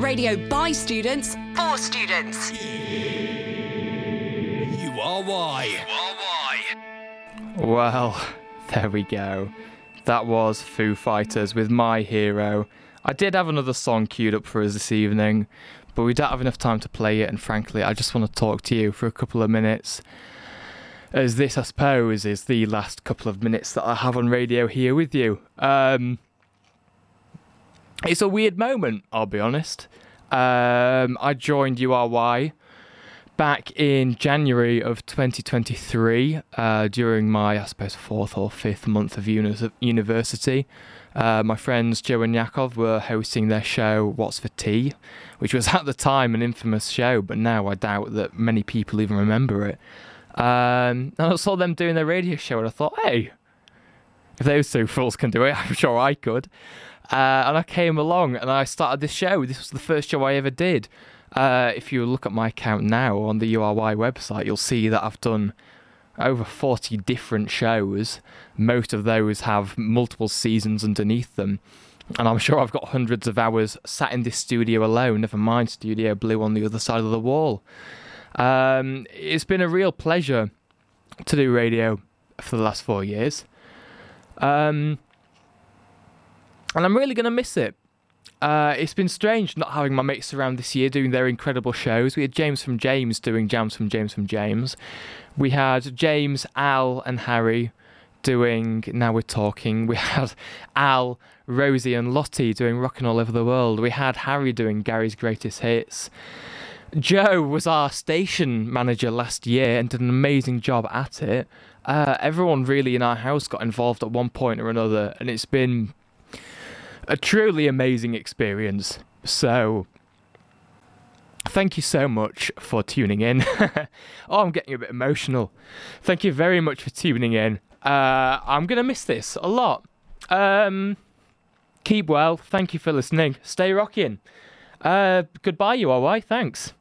Radio by students, for students. You are why. Well, there we go. That was Foo Fighters with My Hero. I did have another song queued up for us this evening, but we don't have enough time to play it, and frankly, I just want to talk to you for a couple of minutes, as this, I suppose, is the last couple of minutes that I have on radio here with you. It's a weird moment, I'll be honest. I joined URY back in January of 2023, during my, I suppose, 4th or 5th month of university. My friends Joe and Yakov were hosting their show What's for Tea, which was at the time an infamous show, but now I doubt that many people even remember it. And I saw them doing their radio show, and I thought, hey, if those two fools can do it, I'm sure I could. And I came along and I started this show. This was the first show I ever did. If you look at my account now on the URY website, you'll see that I've done over 40 different shows. Most of those have multiple seasons underneath them. And I'm sure I've got hundreds of hours sat in this studio alone, never mind Studio Blue on the other side of the wall. It's been a real pleasure to do radio for the last 4 years. And I'm really going to miss it. It's been strange not having my mates around this year doing their incredible shows. We had James from James doing Jams from James from James. We had James, Al and Harry doing Now We're Talking. We had Al, Rosie and Lottie doing Rockin' All Over the World. We had Harry doing Gary's Greatest Hits. Joe was our station manager last year and did an amazing job at it. Everyone really in our house got involved at one point or another, and it's been a truly amazing experience. So, thank you so much for tuning in. Oh, I'm getting a bit emotional. Thank you very much for tuning in. I'm going to miss this a lot. Keep well. Thank you for listening. Stay rocking. Goodbye, URY. Thanks.